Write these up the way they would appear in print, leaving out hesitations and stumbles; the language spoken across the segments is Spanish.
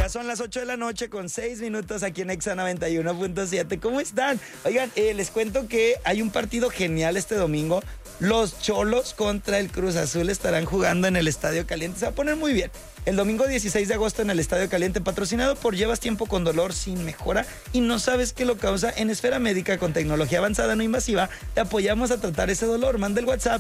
Ya son las 8 de la noche con 6 minutos aquí en Exa 91.7. ¿Cómo están? Oigan, les cuento que hay un partido genial este domingo. Los Cholos contra el Cruz Azul estarán jugando en el Estadio Caliente. Se va a poner muy bien. El domingo 16 de agosto en el Estadio Caliente, patrocinado por Llevas Tiempo con Dolor Sin Mejora y no sabes qué lo causa. En Esfera Médica con tecnología avanzada no invasiva te apoyamos a tratar ese dolor. Manda el WhatsApp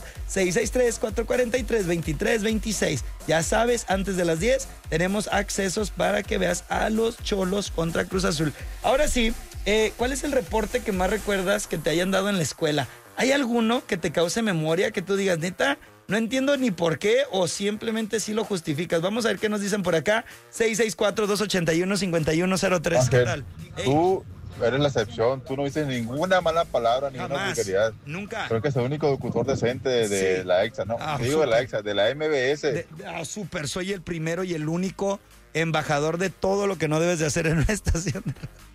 663-443-2326. Ya sabes, antes de las 10 tenemos accesos para que veas a los Cholos contra Cruz Azul. Ahora sí, ¿cuál es el reporte que más recuerdas que te hayan dado en la escuela? ¿Hay alguno que te cause memoria, que tú digas, neta, no entiendo ni por qué o simplemente sí lo justificas? Vamos a ver qué nos dicen por acá. 664-281-5103. ¿Qué tal? Tú eres la excepción. Tú no dices ninguna mala palabra, ni una vulgaridad. Nunca. Creo que es el único locutor decente de Sí. la EXA, ¿no? Digo de la EXA, de la MBS. Súper, soy el primero y el único embajador de todo lo que no debes de hacer en una estación.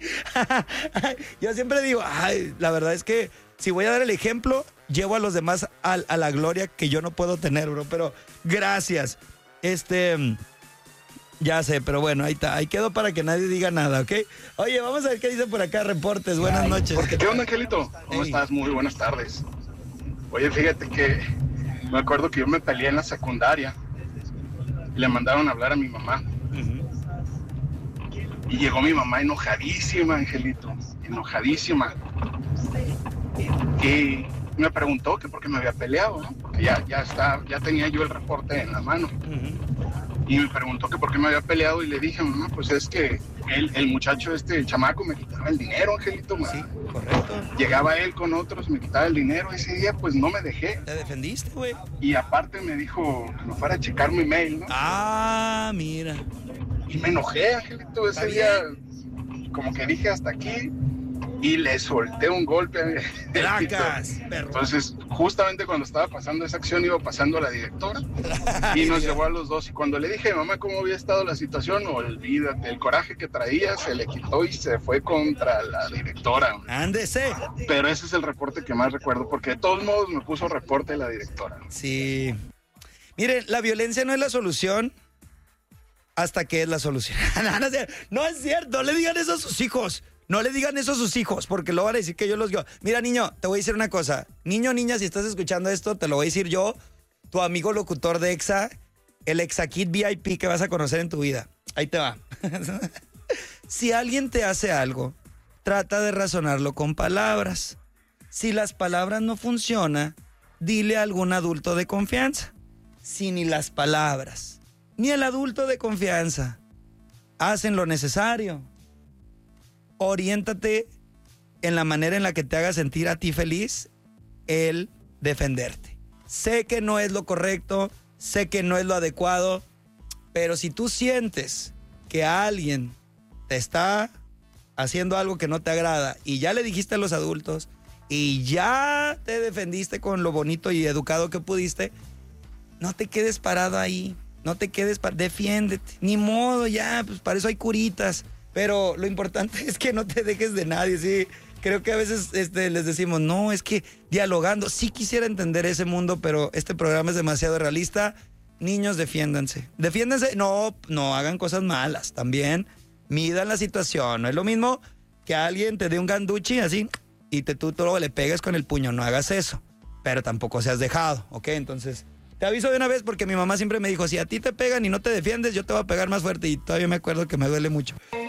Yo siempre digo, la verdad es que si voy a dar el ejemplo, llevo a los demás a la gloria que yo no puedo tener, bro. Pero gracias. Ya sé, pero bueno, ahí está. Ahí quedó para que nadie diga nada, ¿ok? Oye, vamos a ver qué dice por acá. Reportes. Buenas noches. ¿Qué onda, Angelito? ¿Cómo estás? Muy buenas tardes. Oye, fíjate que me acuerdo que yo me peleé en la secundaria y le mandaron a hablar a mi mamá. Y llegó mi mamá enojadísima, Angelito, enojadísima. Y me preguntó que por qué me había peleado, ¿no? Porque ya tenía yo el reporte en la mano. Y me preguntó que por qué me había peleado y le dije, mamá, pues es que el muchacho el chamaco me quitaba el dinero, Angelito. Sí, correcto. Llegaba él con otros, me quitaba el dinero. Ese día pues no me dejé. ¿Te defendiste, güey? Y aparte me dijo que me fuera a checar mi mail, ¿no? Ah, mira. Y me enojé, Angelito, ese día, como que dije hasta aquí, y le solté un golpe. ¡Tracas, perro! Entonces, justamente cuando estaba pasando esa acción, iba pasando la directora, y nos llevó a los dos, y cuando le dije, mamá, cómo había estado la situación, olvídate, el coraje que traía se le quitó y se fue contra la directora. ¡Ándese! Pero ese es el reporte que más recuerdo, porque de todos modos me puso reporte la directora. Sí. Miren, la violencia no es la solución hasta que es la solución. No es cierto, no le digan eso a sus hijos. No le digan eso a sus hijos, porque luego van a decir que yo los digo. Mira, niño, te voy a decir una cosa. Niño, niña, si estás escuchando esto, te lo voy a decir yo, tu amigo locutor de Exa, el Exa Kid VIP que vas a conocer en tu vida. Ahí te va. Si alguien te hace algo, trata de razonarlo con palabras. Si las palabras no funcionan, dile a algún adulto de confianza. Si ni las palabras ni el adulto de confianza hacen lo necesario, oriéntate en la manera en la que te haga sentir a ti feliz el defenderte. Sé que no es lo correcto, sé que no es lo adecuado, pero si tú sientes que alguien te está haciendo algo que no te agrada y ya le dijiste a los adultos y ya te defendiste con lo bonito y educado que pudiste, no te quedes parado ahí. No te quedes, defiéndete. Ni modo, ya, pues para eso hay curitas. Pero lo importante es que no te dejes de nadie, ¿sí? Creo que a veces les decimos, no, es que dialogando. Sí quisiera entender ese mundo, pero este programa es demasiado realista. Niños, defiéndanse. Defiéndanse, no hagan cosas malas. También midan la situación. No es lo mismo que alguien te dé un ganduchi así y tú todo le pegues con el puño. No hagas eso. Pero tampoco seas dejado, ¿ok? Entonces, te aviso de una vez porque mi mamá siempre me dijo, si a ti te pegan y no te defiendes, yo te voy a pegar más fuerte. Y todavía me acuerdo que me duele mucho.